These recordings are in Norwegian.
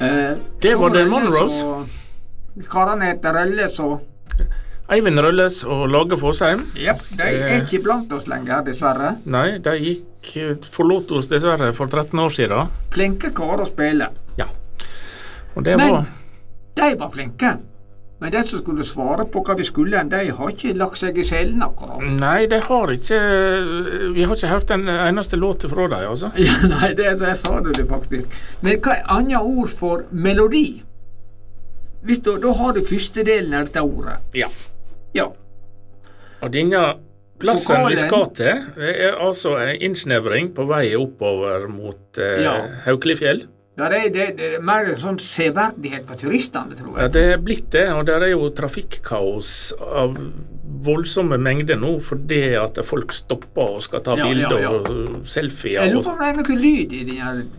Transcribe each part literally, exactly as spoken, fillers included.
Eh, Det var Tor det Rølles Monrose. og Karene heter Rølles og Eivind Rølles og Lage Fossheim. Jepp, de er ikke blant oss lenger, dessverre. Nei, de gikk forlot oss dessverre for tretten år siden. Flinke karer å spille. Ja. Og det Men var de var flinke. Men de som skulle svare på hva vi skulle, de har ikke lagt seg i selen akkurat. Nei, de har ikke Vi har ikke hørt en eneste låt fra dem, altså. Ja, nei, det, det sa du det faktisk. Men hva er annet ord for melodi? Hvis du, da har du første delen av dette ordet. Ja. Ja. Og denne plassen Vokalen. vi skal til, det er altså en innsnevring på vei oppover mot eh, Ja. Haukelifjell. Ja, det, det, det er mer en sånn severdighet for turistene, tror Ja, jeg. det er blitt det, og det er jo trafikkaos av voldsomme mengder nå, fordi at folk stopper og skal ta Ja, bilder ja, ja. og selfier. Jeg lurer Og, på om det er noe lyd i den her.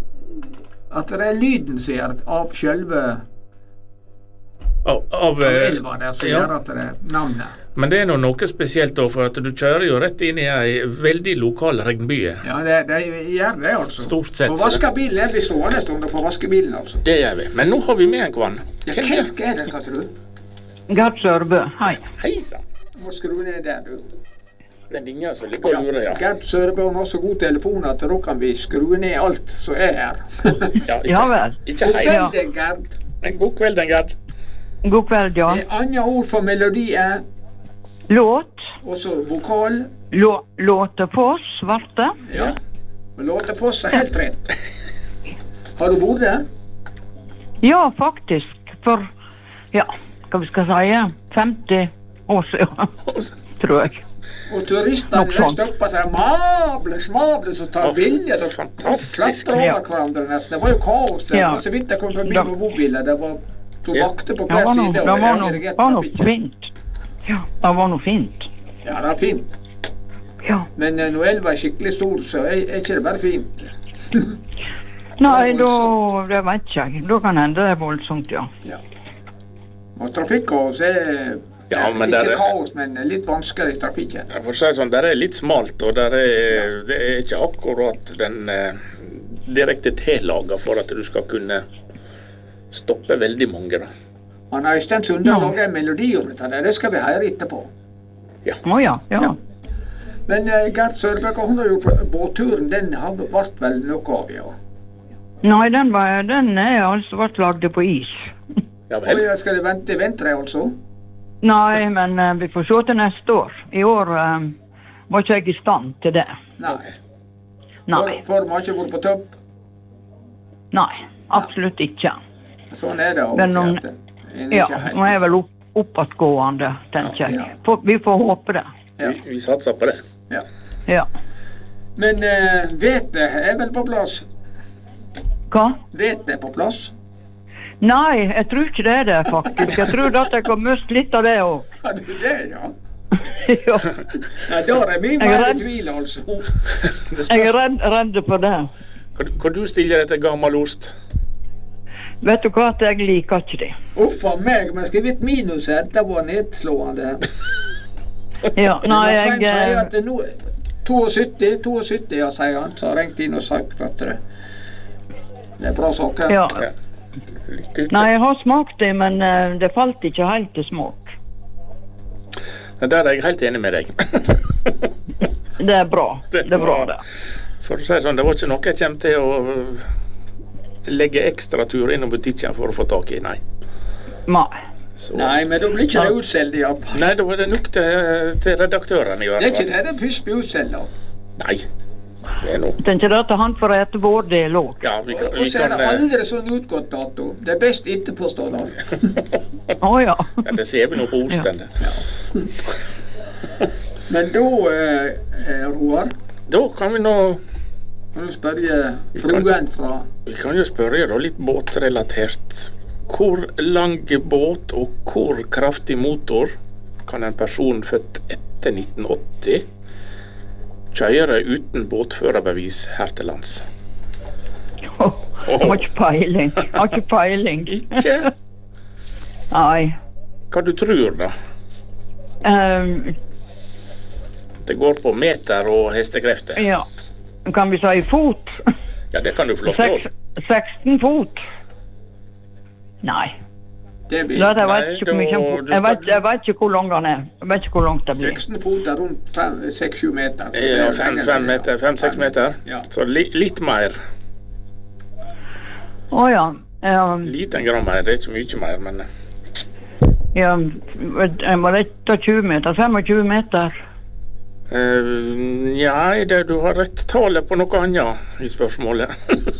At det er lyden som gjør av selve av, av, av eh, elva der som ja. gjør at det er navnet. Men det er nå noe spesielt da, for at du kjører jo rett inn i ei veldig lokal regnbye. Ja, det, det gjør det, altså. Stort sett. Og vaske bilen, jeg blir stående en stund og få vaske bilen, altså. Det gjør vi. Men nå har vi med en kvann. Ja, Hvem er- hva er det, hva tror du? Gert Sørbø, hei. Hei sann. Må skru ned der, du. Den dinga som ligger og lurer, ja. Gert Sørbø har så god telefon at da kan vi skru ned alt som er her. ja ikke, Ja vel. Ikke God hei. kveld, det, Gert. Men god kveld, den Gerd. God kveld, ja. Et annet ord for melodi er Låt. også vokal. Lå, Låtefoss, vart det? Ja. Og Låtefoss er helt rett. Har du bodd der? Ja, faktisk. For, ja, hva vi skal si, femti år siden, tror jeg. Og turistene Nok de sånt. stopper seg mable, smable, som tar Å, bilder og fantastisk. klatrer over Ja. hverandre nesten. Det var jo kaos der. Ja. Og så vidt jeg kom forbi Da- med mobiler, det var to Ja. vakter på Det hver var noe, side. det Og var jeg noe, dirigerte var noe trafikken. fint. Ja, det var noe fint. Ja, det er fint. Ja. Men eh, når elva er skikkelig stor, så er, er ikke det bare fint. Nei, Det er da, det vet ikke jeg. Da kan hende det er voldsomt, ja. Og trafikkaos er Ja, ja, men ikke der er- kaos, men litt vanskelig i trafikken. Ja, For å si det sånn, der er litt smalt, og der er, det er ikke akkurat den eh, direkte tillaga for at du skal kunne stoppe veldig mange. Da. Han Øystein Sunde har laget en melodi om dette, det skal vi høre etterpå. Å ja, ja. Ja. Men eh, Gert Sørbøk, hun har gjort båtturen, den har vært vel noe av, ja. Nei, den, var, den er altså vært lagd på is. Ja Og vel. jeg skal det vente i vinter, altså? Nei, men eh, vi får se til neste år. I år eh, var ikke jeg i stand til det. Nei. Nei, For, for vi har ikke vært på topp. nei, absolutt ikke. Sånn er det av og Men til. om- at en er Ja, ikke helt- nå er jeg vel opp, oppadgående, tenker Ja, jeg. ja. For, vi får håpe det. Ja. Vi, vi satser på det. Ja. Ja. Men eh, hvete er vel på plass? Hva? Hvete er på plass? Nei, jeg tror ikke det er det, faktisk. Jeg tror at jeg har mistet litt av det òg. Ja, det er det, ja. Ja. Nei, da er vi Jeg er mer i redd. tvil, altså. Det Jeg er spørs redd, redd for det. hva, hva du stiller deg til gammel ost. Vet du hva, at jeg liker ikke det. Uff a meg, men skal vi et minus her? Det var nedslående. Ja, Men nei, Svein jeg sier eh, at det nå syttito, syttito, ja, sier han. Så har ringt inn og sagt at det, det er bra saker. Ja. Ja. Litt ute. Nei, jeg har smakt det, men eh, det falt ikke helt til smak. Ja, Der er jeg helt enig med deg. Det er bra. Det er bra, det. For å si det sånn, det var ikke noe jeg kommer til å legge ekstra tur innom butikken for å få tak i, nei. Nei. Så. Nei, men da blir ikke det utsolgt iallfall. Nei, da var det nok til, til redaktøren i Det er hvert ikke fall. det det første blir utsolgt av. Nei, det er noe. Tenker at han får ete vår del òg. Ja, vi kan, Og vi så er kan det eh, aldri sånn utgått dato. Det er best etterpå, står det. Å ja. ja, det ser vi nå på osten. Ja. Men da, eh, Roar, Da kan vi nå kan du spørre fruen fra Vi kan jo spørre da litt båtrelatert. Hvor lang båt og hvor kraftig motor kan en person født etter nitten åtti kjøre uten båtførerbevis her til lands? Jeg har ikke peiling. Jeg har ikke peiling. Ikke? Nei. Hva du tror da? Um, Det går på meter og hestekrefter. ja. Kan vi si fot? Ja, det kan du få lov til. Seks, seksten fot. Nei. Det blir Da, jeg, vet Nei, ikke hvor mye, da- han- du jeg, skal- vet, jeg vet ikke hvor lang han er. Jeg vet ikke hvor langt det blir. seksten fot er rundt seks sju meter. Ja, fem, fem meter, fem-seks meter. Ja. Så li, litt mer. Å ja. Um, Liten gram mer, det er ikke mye mer, men ja. Jeg må rette tjue meter. femogtjue meter. uh, ja, det, du har rett tale på noe annet i spørsmålet.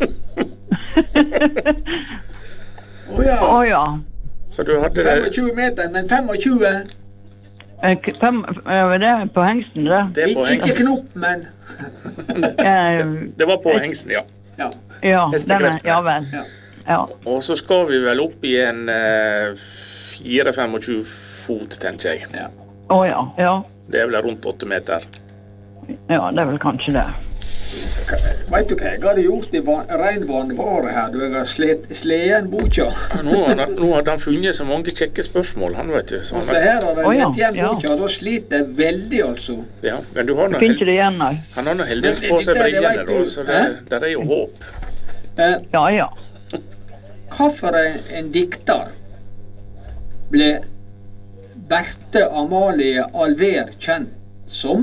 Å ja. Å ja. Så du hadde det, femogtjue meter, men femogtjue. Eh, k- Fem, eh, det er på hengsten, det. det, er på Ik- Ikke hengsten. knopp, men Eh, Det var på hengsten, ja. ja. ja, den er, Hestekrefter. ja vel. Ja. Ja. Og så skal vi vel opp i en uh, fire femogtjue fot, tenker jeg. ja. Å ja. Ja. Det er vel rundt åtte meter. Ja, det er vel kanskje det. Vet du hva jeg hadde gjort i van, ren vannvare her? Du, jeg har slet, sleden boka. Ja, Nå har han- nå hadde han funnet så mange kjekke spørsmål, han vet du. Så Og han så vet, her har jeg Å ja, lett igjen ja. boka, og da sliter jeg veldig, altså. ja, men du har nå Finner ikke hel- det igjen, nei. han har nå heldigvis Men på seg dette, det brillene, vet da, du, så det, hæ? der er jo håp. Eh, Ja, ja. Hvorfor en, en dikter ble Berthe Amalie Alver kjent som?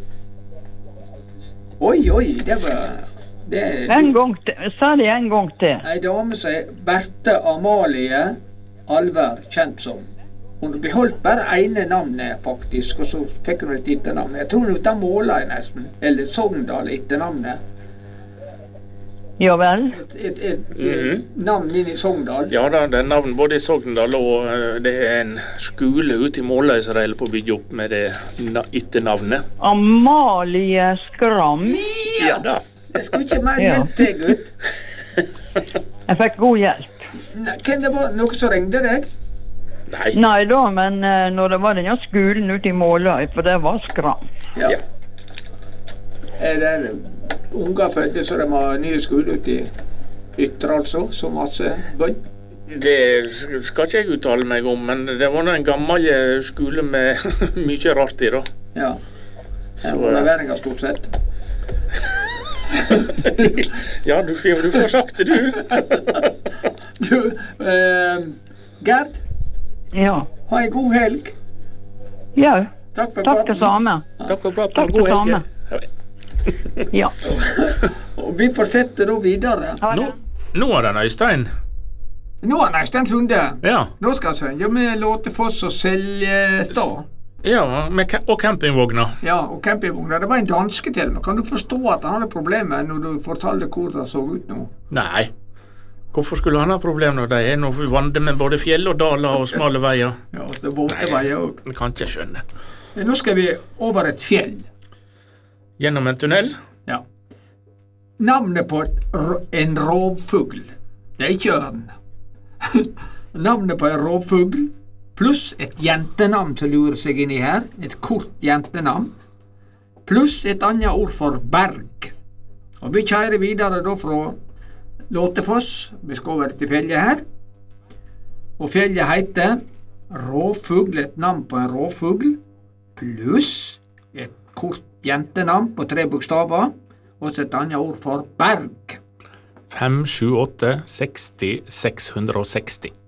Oi, oi, det var det, En gang til. Sa det en gang til. Ei dame som er Berthe Amalie Alver kjent som. Hun beholdt bare ene navnet, faktisk, og så fikk hun et etternavn. Jeg tror hun tar Måløy nesten, eller Sogndal etternavnet. Ja vel. Et, et, et, Mhm. navn inn i Sogndal. Ja da, det er navn både i Sogndal og eh, det er en skole ute i Måløy som de holder på å bygge opp med det na- etternavnet. Amalie Skram. Ja da. Jeg skulle ikke mer Ja. hjelp til, gutt. Jeg fikk god hjelp. Nei, Hvem det var? Noen som ringte deg? Nei. Nei da, men eh, når det var denne skolen ute i Måløy, for det var Skram. Ja. Ja. Er det unger fødte så de har nye skole ute i Ytre, altså? Så masse bønn? Det skal ikke jeg uttale meg om, men det var nå en gammel eh, skole med mye rart i, da. Ja. Så, Så, eh, Underværinger stort sett. ja, du, du får sagt det, du. Du, eh, Gerd, Ja. ha en god helg. Ja. Takk for Takk det praten. samme. Takk for praten. Takk God det helg. samme. Ja. Og vi fortsetter da videre. Ha Nå, det. nå er det en Øystein. Nå er Øystein Sunde. Ja. Nå skal vi synge med Låtefoss og Seljestad. Ja, med, ca- og campingvogna. Ja, og campingvogner. Det var en danske til og med. Kan du forstå at han hadde problemer når du fortalte hvordan det så ut nå? Nei. Hvorfor skulle han ha problem når de er noe vande med både fjell og daler og smale veier? Ja, det er våte Nei. veier òg. Det kan ikke jeg skjønne. Nå skal vi over et fjell. Gjennom en tunnel? Ja. Navnet på et, rå- en rovfugl. Det er ikke ørn. Navnet på en rovfugl pluss et jentenavn som lurer seg inn i her. Et kort jentenavn. Pluss et annet ord for berg. Og vi kjører videre da fra Låtefoss. Vi skal over til fjellet her. Og fjellet heter Rovfugl, et navn på en rovfugl. Pluss et kort jentenavn på tre bokstaver. Og så et annet ord for berg. fem sju åtte seksti seks hundre og seksti.